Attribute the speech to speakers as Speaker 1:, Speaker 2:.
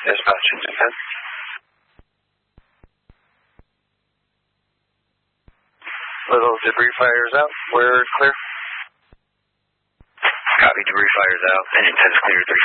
Speaker 1: Dispatch engine 10. Little debris fires out. We're clear.
Speaker 2: Copy, debris fires out. Engine 10's clear.